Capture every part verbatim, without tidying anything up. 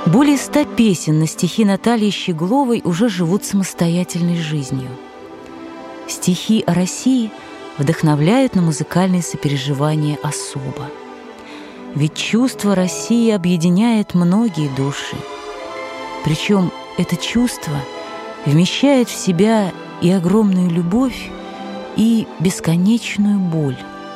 Более ста песен на стихи Натальи Щегловой уже живут самостоятельной жизнью. Стихи о России вдохновляют на музыкальные сопереживания особо. Ведь чувство России объединяет многие души. Причем это чувство вмещает в себя и огромную любовь, и бесконечную боль.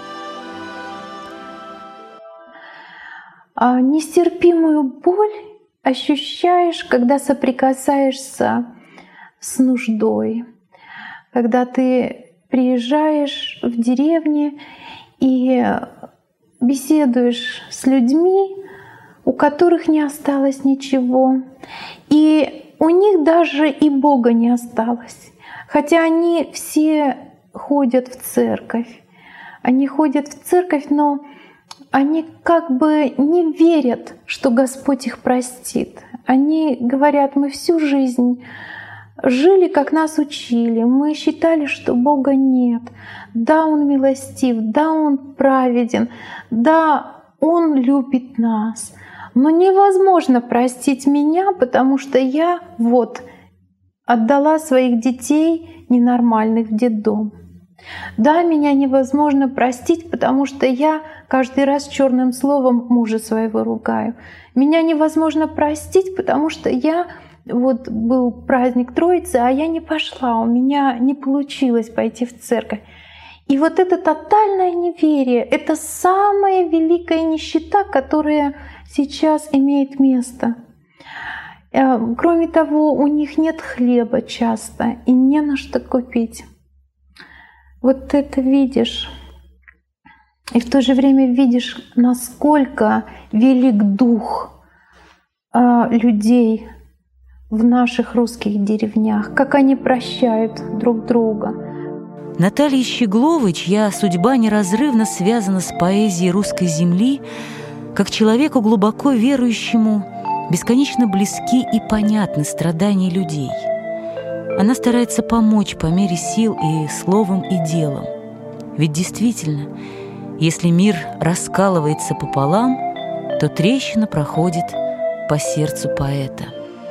А нестерпимую боль ощущаешь, когда соприкасаешься с нуждой, когда ты приезжаешь в деревню и беседуешь с людьми, у которых не осталось ничего, и у них даже и Бога не осталось, хотя они все ходят в церковь. Они ходят в церковь, но они как бы не верят, что Господь их простит. Они говорят: мы всю жизнь жили, как нас учили, мы считали, что Бога нет. Да, Он милостив, да, Он праведен, да, Он любит нас. Но невозможно простить меня, потому что я вот отдала своих детей ненормальных в детдом. Да, меня невозможно простить, потому что я каждый раз черным словом мужа своего ругаю. Меня невозможно простить, потому что я, вот был праздник Троицы, а я не пошла, у меня не получилось пойти в церковь. И вот это тотальное неверие — это самая великая нищета, которая сейчас имеет место. Кроме того, у них нет хлеба часто и не на что купить. Вот это видишь, и в то же время видишь, насколько велик дух э, людей в наших русских деревнях, как они прощают друг друга. Наталья Щеглова, чья судьба неразрывно связана с поэзией русской земли, как человеку глубоко верующему, бесконечно близки и понятны страдания людей. Она старается помочь по мере сил и словом, и делом. Ведь действительно, если мир раскалывается пополам, то трещина проходит по сердцу поэта.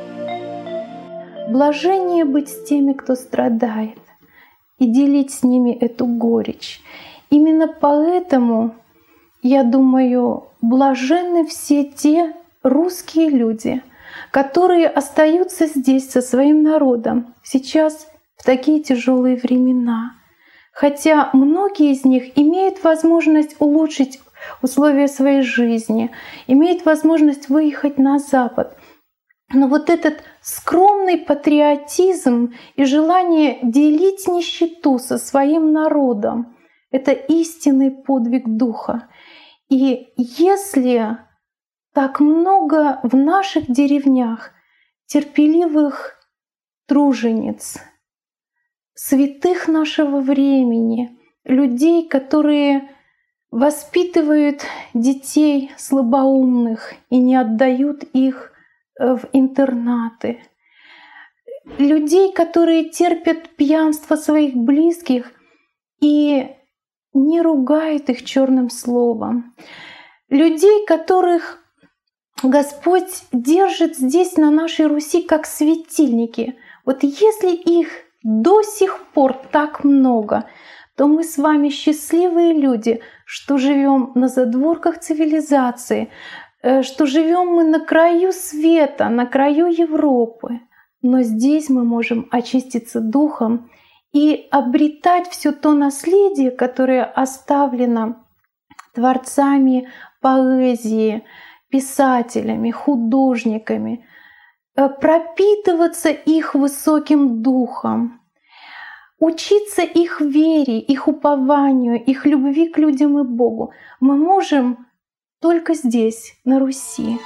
Блажение быть с теми, кто страдает, и делить с ними эту горечь. Именно поэтому, я думаю, блаженны все те русские люди, которые остаются здесь со своим народом сейчас в такие тяжелые времена. Хотя многие из них имеют возможность улучшить условия своей жизни, имеют возможность выехать на Запад. Но вот этот скромный патриотизм и желание делить нищету со своим народом — это истинный подвиг духа. И если так много в наших деревнях терпеливых тружениц, святых нашего времени, людей, которые воспитывают детей слабоумных и не отдают их в интернаты, людей, которые терпят пьянство своих близких и не ругают их черным словом, людей, которых Господь держит здесь, на нашей Руси, как светильники. Вот если их до сих пор так много, то мы с вами счастливые люди, что живем на задворках цивилизации, что живем мы на краю света, на краю Европы. Но здесь мы можем очиститься духом и обретать все то наследие, которое оставлено творцами поэзии, писателями, художниками, пропитываться их высоким духом, учиться их вере, их упованию, их любви к людям и Богу. Мы можем только здесь, на Руси.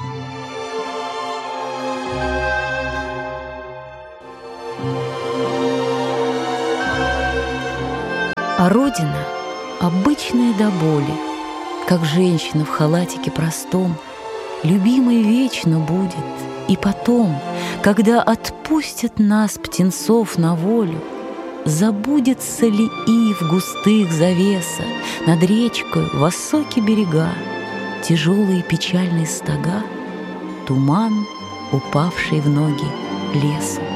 А Родина, обычная до боли, как женщина в халатике простом, любимой вечно будет. И потом, когда отпустят нас, птенцов, на волю, забудется ли ив густых завеса над речкой высокие берега, тяжелые печальные стога, туман упавшей в ноги лесу.